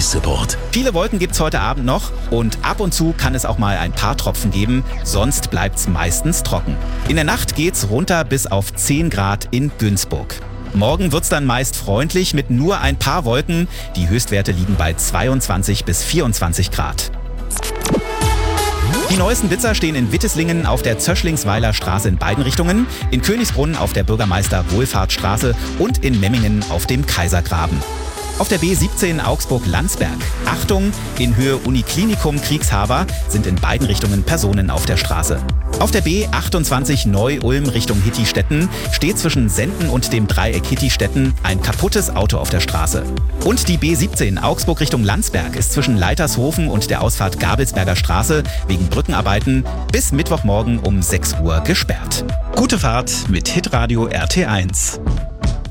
Support. Viele Wolken gibt's heute Abend noch und ab und zu kann es auch mal ein paar Tropfen geben, sonst bleibt's meistens trocken. In der Nacht geht's runter bis auf 10 Grad in Günzburg. Morgen wird's dann meist freundlich mit nur ein paar Wolken. Die Höchstwerte liegen bei 22 bis 24 Grad. Die neuesten Blitzer stehen in Witteslingen auf der Zöschlingsweiler Straße in beiden Richtungen, in Königsbrunn auf der Bürgermeister-Wohlfahrtsstraße und in Memmingen auf dem Kaisergraben. Auf der B17 Augsburg-Landsberg. Achtung, in Höhe Uniklinikum Kriegshaber sind in beiden Richtungen Personen auf der Straße. Auf der B28 Neu-Ulm Richtung Hittistetten steht zwischen Senden und dem Dreieck Hittistetten ein kaputtes Auto auf der Straße. Und die B17 Augsburg Richtung Landsberg ist zwischen Leitershofen und der Ausfahrt Gabelsberger Straße wegen Brückenarbeiten bis Mittwochmorgen um 6 Uhr gesperrt. Gute Fahrt mit Hitradio RT1.